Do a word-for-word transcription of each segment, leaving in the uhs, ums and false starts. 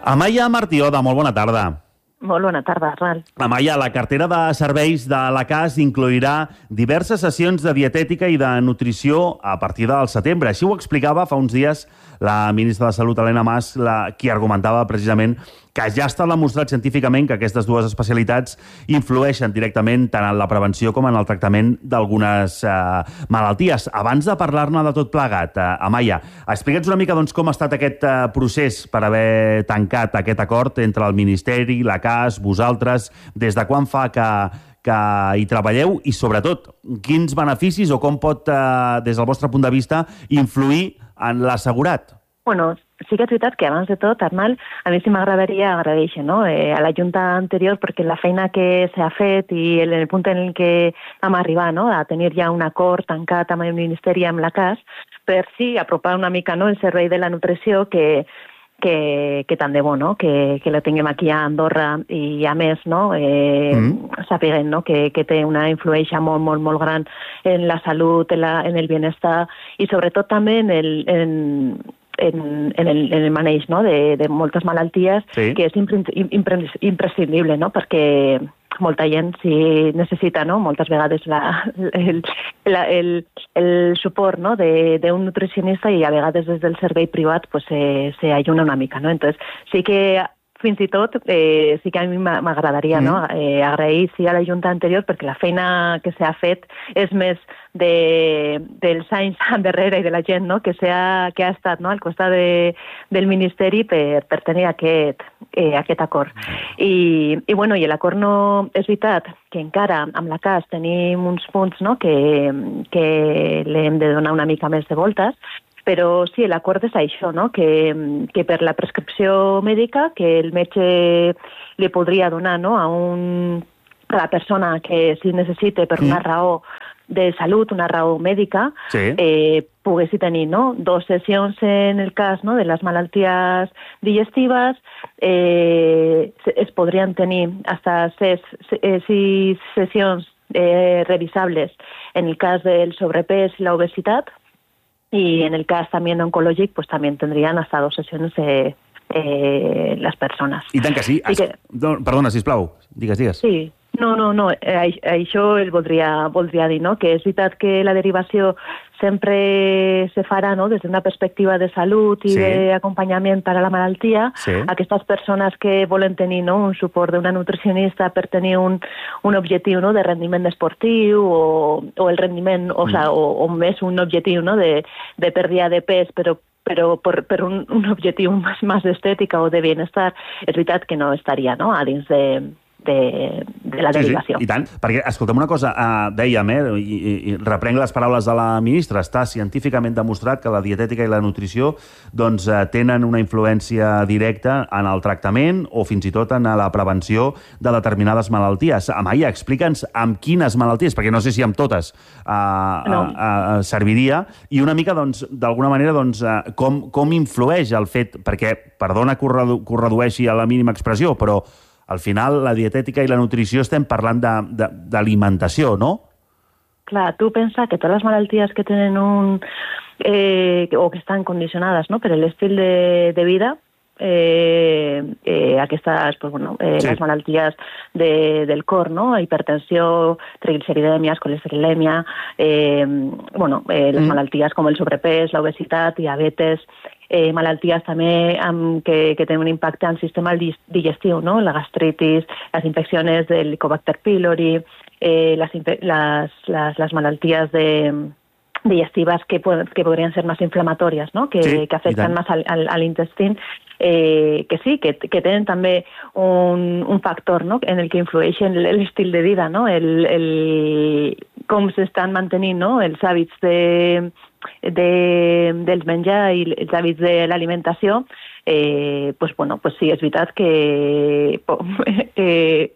Amaia Martioda, molt bona tarda. Molt bona tarda, Arnal. Amaia, la cartera de serveis de la C A S incloirà diverses sessions de dietètica i de nutrició a partir del setembre. Així ho explicava fa uns dies la ministra de Salut, Elena Mas, la, qui argumentava precisament que ja està demostrat científicament que aquestes dues especialitats influeixen directament tant en la prevenció com en el tractament d'algunes eh, malalties. Abans de parlar-ne de tot plegat, eh, Amaia, explica'ns una mica doncs, com ha estat aquest eh, procés per haver tancat aquest acord entre el Ministeri, la C A S, vosaltres, des de quan fa que, que hi treballeu i, sobretot, quins beneficis o com pot, eh, des del vostre punt de vista, influir en l'assegurat? Bueno, sí que és veritat que abans de tot, Arnal, a mi sí m'agradaria agraeixer, no? eh, a la Junta anterior perquè la feina que s'ha fet i en el punt en el que vam arribar, no? A tenir ja un acord tancat amb el Ministeri i amb la C A S per sí apropar una mica, no? El servei de la nutrició que que, que tant de bo, no? que, que la tinguem aquí a Andorra i a més no? eh, mm. sapiguem no? que, que té una influència molt, molt, molt gran en la salut, en, la, en el benestar i sobretot també en el, en, en, en el, en el maneig no? de, de moltes malalties, sí. que és impre, impre, imprescindible, no? Perquè molta gent si necessita, no? Moltes vegades la, el, la, el, el suport no? d'un nutricionista i a vegades des del servei privat pues, se, se ayuna una mica. No? Entonces, sí que fins i tot eh, sí que a mi m'agradaria mm. no? eh, agrair sí, a la Junta anterior perquè la feina que s'ha fet és més de, dels anys endarrere i de la gent no? que, ha, que ha estat no? al costat de, del Ministeri per, per tenir aquest, eh, aquest acord. I, i, bueno, i l'acord no... És veritat que encara amb la C A S tenim uns punts no? que, que li hem de donar una mica més de voltes, però sí, l'acord és això, no? que, que per la prescripció mèdica que el metge li podria donar no? a, un, a la persona que si necessite per una raó de salut, una raó mèdica, sí. eh, poguessi tenir no? dos sessions en el cas no? de les malalties digestives, eh, es podrien tenir fins sis, sis sessions eh, revisables en el cas del sobrepès i l'obesitat, y en el caso también oncològic, pues también tendrían hasta dos sesiones eh, eh, las personas. I tant que sí. Es... que... No, perdona, sisplau, digues, digues. Sí, no, no, no, eh, això el voldria, voldria dir, no? Que és veritat que la derivació sempre se farà no? des d'una perspectiva de salut i sí. d'acompanyament per a la malaltia. Sí. Aquestes persones que volen tenir no? un suport d'una nutricionista per tenir un, un objectiu no? de rendiment esportiu o, o el rendiment, o, mm. o, sea, o, o més un objectiu no? de, de pèrdua de pes, però però per, per un, un objectiu més, més estètica o de benestar, és veritat que no estaria no? a dins de... De, de la derivació. Sí, sí, i tant. Perquè, escolta'm una cosa, uh, dèiem, eh, i, i reprenc les paraules de la ministra, està científicament demostrat que la dietètica i la nutrició doncs, uh, tenen una influència directa en el tractament o fins i tot en la prevenció de determinades malalties. Amaia, explica'ns amb quines malalties, perquè no sé si amb totes uh, no. uh, uh, serviria, i una mica, doncs, d'alguna manera, doncs, uh, com, com influeix el fet, perquè, perdona que ho, redu que ho redueixi a la mínima expressió, però al final, la dietètica i la nutrició estem parlant d'alimentació, no? Clar, tu pensa que totes les malalties que tenen un... Eh, o que estan condicionades no? per l'estil de, de vida, eh, eh, aquestes, pues, bueno, eh, sí. les malalties de, del cor, no? Hipertensió, trigliceridèmies, colesterolèmia, eh, bueno, eh, les mm. malalties com el sobrepès, l'obesitat, diabetes... Eh, malalties també amb, que, que tenen un impacte en el sistema digestiu, no? La gastritis, les infeccions del Helicobacter pylori, eh, les, les, les, les malalties de, digestives que, que podrien ser més inflamatòries, no? que, sí, que afecten més al, al, a l'intestí, eh, que sí, que, que tenen també un, un factor no? en el que influeixen l'estil de vida, no? el, el, com s'estan mantenint no? els hàbits de... De, del menjar i els hàbits de l'alimentació, eh, pues, bueno, pues sí, és veritat que, que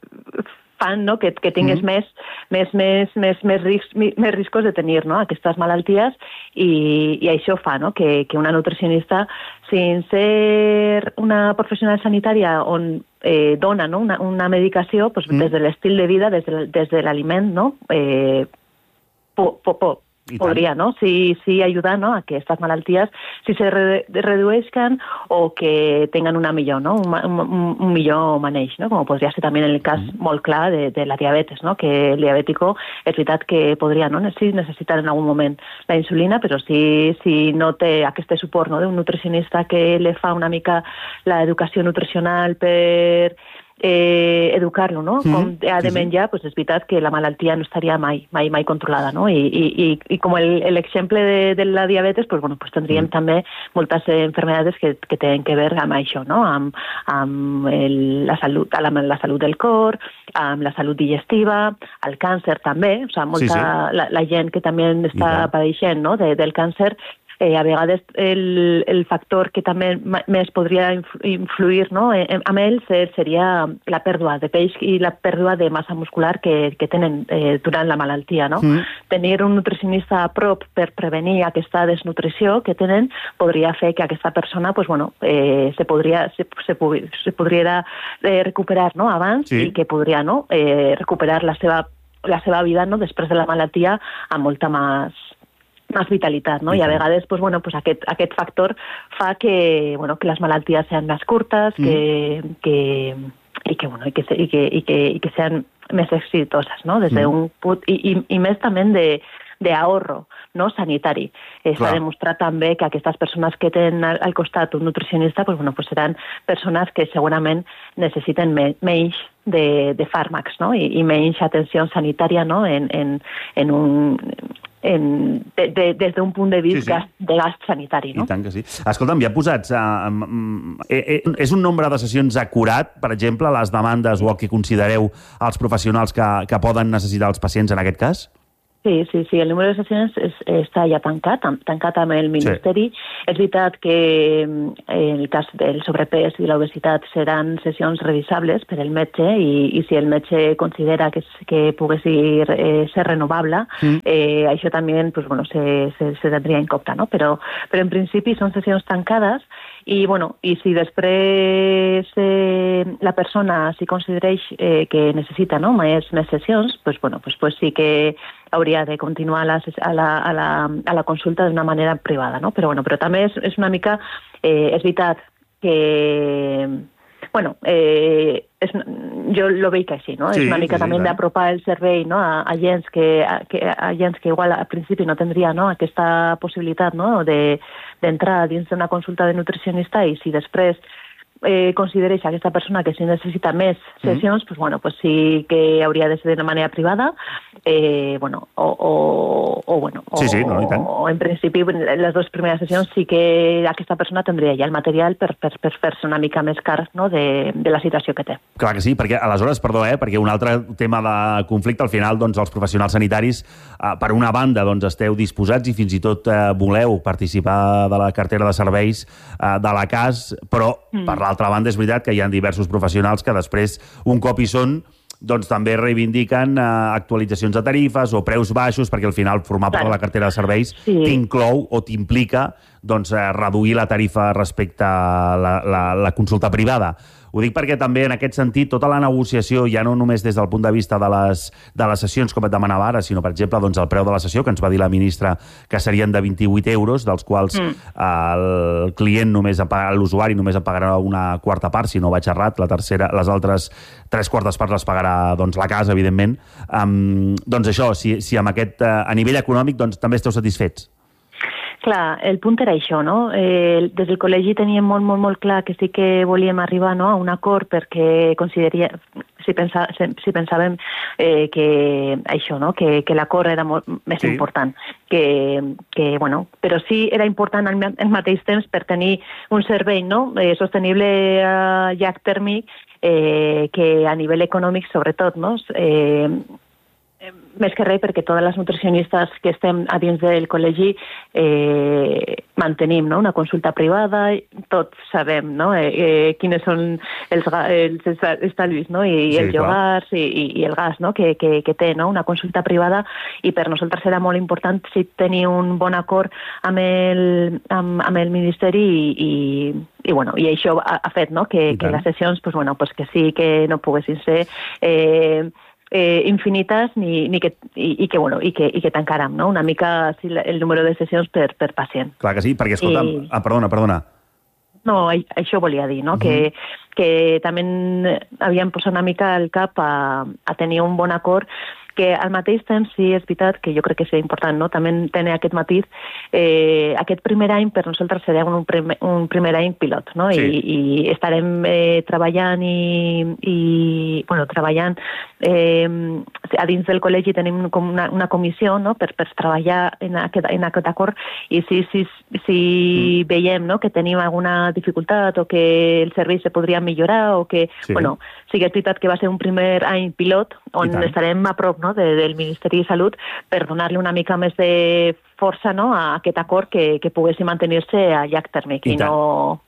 fan no? que, que tingués mm. més, més, més, més, més, risc, més riscos de tenir no? aquestes malalties i, i això fa no? que, que una nutricionista, sin ser una professional sanitària on eh, dona no? una, una medicació, pues, mm. des de l'estil de vida, des de, des de l'aliment, no? eh, po, po, po, podria, no? Sí, sí ayudar, ¿no?, a que estas malalties si se re redueixen o que tengan una millor, ¿no?, un, un, un millor maneig, ¿no?, com podria ser també en el cas mm. molt clar de, de la diabetes, ¿no?, que el diabètico és veritat que podria, no?, sí necessitar en algun moment la insulina, però si, si no té aquest suport, no?, d'un nutricionista que li fa una mica l'educació nutricional per eh, educar-lo, no? Mm, com ha de sí, menjar, sí. Pues és veritat que la malaltia no estaria mai, mai, mai controlada, no? I, i, i com l'exemple de, de la diabetes, pues, bueno, pues tindríem mm. també moltes enfermedades que, que tenen que veure amb això, no? Amb, amb el, la, salut, la, la salut del cor, amb la salut digestiva, el càncer també, o sigui, molta, sí, sí. La, la gent que també està padeixent, no?, de, del càncer, Eh, a vegades el, el factor que també més podria influir, no?, amb ells seria la pèrdua de peix i la pèrdua de massa muscular que, que tenen eh, durant la malaltia, no? Mm. Tenir un nutricionista a prop per prevenir aquesta desnutrició que tenen podria fer que aquesta persona, pues, bueno, eh, se podria, se, se, se podria eh, recuperar, no?, abans, sí. I que podria, no?, eh, recuperar la seva, la seva vida, no?, després de la malaltia amb molta més més vitalitat, no? I, I a vegades, pues, bueno, pues aquest, aquest factor fa que, bueno, que les malalties sean més curtes, mm. que, que, i que, bueno, i que, i que, i que, i que sean més exitoses, no? Des mm. d'un punt, i, i, i més també de, de ahorro, no?, sanitari. Eh, S'ha demostrat també que aquestes persones que tenen al, al costat un nutricionista, pues, bueno, pues seran persones que segurament necessiten me, menys de, de fàrmacs, no?, I, i menys atenció sanitària, no?, en, en, en un... En, de, de, des d'un punt de vista sí, sí. Gast, de gast sanitari, no? I tant que sí. Escolta'm, ja posats... Uh, eh, eh, és un nombre de sessions acurat, per exemple, les demandes o el que considereu els professionals que, que poden necessitar els pacients en aquest cas? Sí, sí, sí, el número de sessions és, està ja tancat, tancat amb el Ministeri. Sí. És veritat que en el cas del sobrepès i l'obesitat seran sessions revisables per el metge i, i si el metge considera que, que pogués ser, eh, ser renovable, mm. eh, això també pues, bueno, se, se, se tindria en compte, no? Però, però en principi són sessions tancades i, bueno, i si després eh, la persona si considereix eh, que necessita, no?, més, més sessions, pues, bueno, pues, pues sí que hauria de continuar a la, a la, a la, a la consulta d'una manera privada, no? Però, bueno, però també és, és una mica... Eh, és veritat que... Bueno, eh, és, jo lo veig així, no? Sí, és una mica sí, també sí, d'apropar el servei, no?, a, a, gens que, a, a gens que igual al principi no tindria, no?, aquesta possibilitat, no?, de, d'entrar dins d'una consulta de nutricionista i si després eh, considereix aquesta persona que si necessita més sessions, mm. pues, bueno, pues sí que hauria de ser de manera privada, eh, bueno, o, o, o bueno, o, sí, sí, no, i tant. O en principi les dues primeres sessions sí que aquesta persona tindria ja el material per, per, per fer-se una mica més car, no?, de, de la situació que té. Clar que sí, perquè aleshores, perdó, eh, perquè un altre tema de conflicte, al final, doncs, els professionals sanitaris, eh, per una banda, doncs, esteu disposats i fins i tot eh, voleu participar de la cartera de serveis eh, de la C A S, però, mm. per l'altra banda, és veritat que hi ha diversos professionals que després, un cop hi són, doncs també reivindiquen eh, actualitzacions de tarifes o preus baixos, perquè al final formar part de la cartera de serveis sí. t'inclou o t'implica doncs, eh, reduir la tarifa respecte a la, la, la consulta privada. Ho dic perquè també en aquest sentit tota la negociació, ja no només des del punt de vista de les, de les sessions com et demanava ara, sinó per exemple doncs, el preu de la sessió, que ens va dir la ministra que serien de vint-i-vuit euros, dels quals mm. el client només, l'usuari només en pagarà una quarta part, si no vaig errat, la tercera, les altres tres quartes parts les pagarà doncs, la casa, evidentment. Um, doncs això, si, si amb aquest, a nivell econòmic doncs, també esteu satisfets. Clar, el punt era això, no? Eh, des del col·legi teníem molt, molt, molt clar que sí que volíem arribar, no?, a un acord perquè consideraria, si, pensa, si pensàvem eh, que això, no?, que, que l'acord era molt més sí. important. Que, que, bueno, però sí era important al, al mateix temps per tenir un servei, no?, eh, sostenible a llarg termini, eh, que a nivell econòmic, sobretot, no?, eh, més que res perquè totes les nutricionistes que estem a dins del col·legi eh, mantenim, no?, una consulta privada, tots sabem, no?, eh, eh, quines són els, els estalvis, no?, i, sí, els llogars i, i el gas, no?, que, que, que té, no?, una consulta privada, i per nosaltres era molt important si tenir un bon acord amb el, amb, amb el Ministeri i, i, i, bueno, i això ha, ha fet, no?, que, que les sessions, pues, bueno, pues que sí que no poguessin ser... Eh, eh, infinites ni, ni que, i, i, que, bueno, i, que, i que tancarem, no? Una mica sí, el número de sessions per, per pacient. Clar que sí, perquè, escolta, I... ah, perdona, perdona. No, això volia dir, no? Uh-huh. que, que també havíem posat una mica el cap a, a tenir un bon acord, que al mateix temps sí és veritat que jo crec que és important, no? També tenir aquest matiz. Eh, aquest primer any per nosaltres serà un primer, un primer any pilot, no? Sí. I, i estarem eh, treballant i, i bueno, treballant eh, a dins del col·legi tenim com una, una comissió, no? per, per treballar en aquest, en aquest acord, i si, si, si mm. veiem, no? que tenim alguna dificultat o que el servei se podria millorar o que, sí. bueno, sí que és veritat que va ser un primer any pilot on estarem a prop, no? De, del Ministeri de Salut per donar-li una mica més de força, no? a aquest acord que, que poguessi mantenir-se a llarg termini i, i no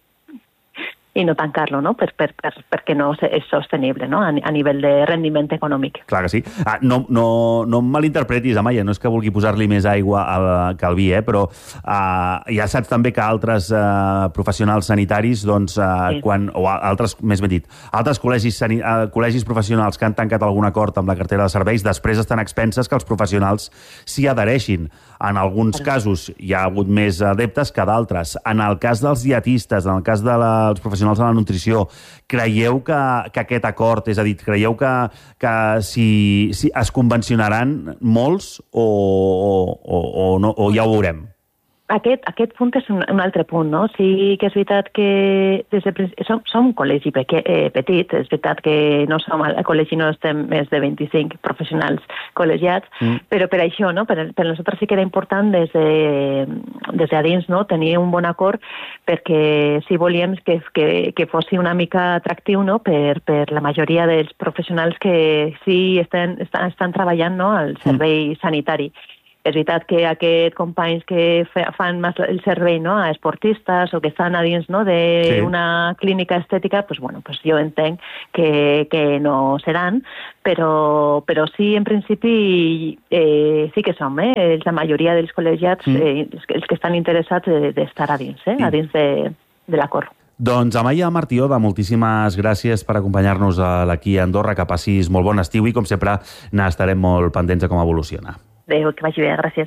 i no tancar-lo, no? Per, per, per, perquè no és sostenible, no? A, a nivell de rendiment econòmic. Clar que sí. Ah, no, no, no em malinterpretis, Amaya, no és que vulgui posar-li més aigua al, que al vi, eh? Però ah, ja saps també que altres eh, professionals sanitaris, doncs, eh, sí. quan, o altres, més ben dit, altres col·legis, sani, eh, col·legis professionals que han tancat algun acord amb la cartera de serveis, després estan expenses que els professionals s'hi adhereixin. En alguns casos hi ha hagut més adeptes que d'altres. En el cas dels dietistes, en el cas dels professionals de la nutrició, creieu que, que aquest acord, és a dir, creieu que, que si, si es convencionaran molts o, o, o, no, o ja ho veurem? Aquest, aquest punt és un, un altre punt, no? Sí que és veritat que des de, som, som un col·legi peque, eh, petit, és veritat que no som, al col·legi no estem més de vint-i-cinc professionals col·legiats, mm. però per això, no? Per, per nosaltres sí que era important des de, des de a dins, no? Tenir un bon acord perquè si volíem que, que, que fos una mica atractiu, no? Per, per la majoria dels professionals que sí estan, estan, estan treballant, no? Al servei mm. sanitari. És veritat que aquests companys que fan el servei, no? A esportistes o que estan a dins, no? d'una sí. clínica estètica, pues, bueno, pues jo entenc que, que no seran, però, però sí, en principi, eh, sí que som, eh? La majoria dels col·legiats, mm. eh, els que estan interessats d'estar a dins, eh? Sí. A dins de, de l'acord. Doncs, Amaya Martió, moltíssimes gràcies per acompanyar-nos aquí a Andorra, que passis molt bon estiu i, com sempre, n'estarem molt pendents de com evoluciona. Adéu, que vagi bé, gràcies.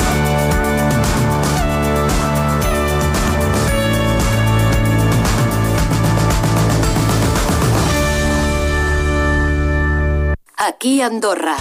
Aquí a Andorra.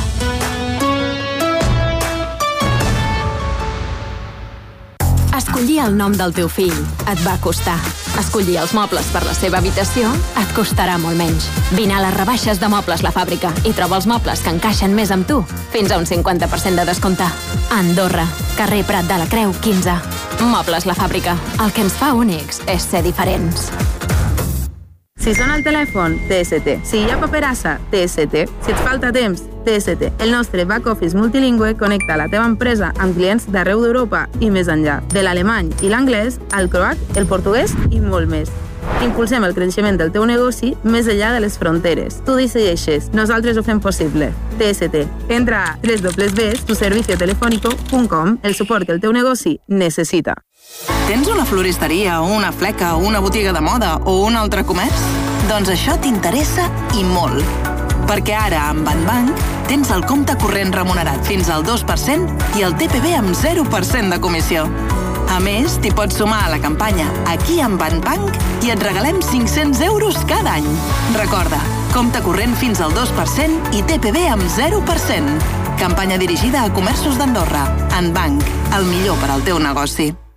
Escollir el nom del teu fill et va costar. Escollir els mobles per la seva habitació et costarà molt menys. Vine a les rebaixes de Mobles La Fàbrica i troba els mobles que encaixen més amb tu. Fins a un cinquanta per cent de descompte. Andorra, carrer Prat de la Creu, quinze. Mobles La Fàbrica. El que ens fa únics és ser diferents. Si sona el telèfon, T S T. Si hi ha paperassa, T S T. Si et falta temps, T S T. El nostre back-office multilingüe connecta la teva empresa amb clients d'arreu d'Europa i més enllà. De l'alemany i l'anglès, al croat, el portuguès i molt més. Impulsem el creixement del teu negoci més enllà de les fronteres. Tu decideixes, nosaltres ho fem possible. T S T. Entra a doble u doble u doble u punt tu servicio telefónico punt com, el suport que el teu negoci necessita. Tens una floristeria, una fleca, una botiga de moda o un altre comerç? Doncs això t'interessa i molt. Perquè ara, amb Banbank, tens el compte corrent remunerat fins al dos per cent i el T P V amb zero per cent de comissió. A més, t'hi pots sumar a la campanya Aquí amb Banbank i et regalem cinc-cents euros cada any. Recorda, compte corrent fins al dos per cent i T P V amb zero per cent. Campanya dirigida a comerços d'Andorra. Banbank, el millor per al teu negoci.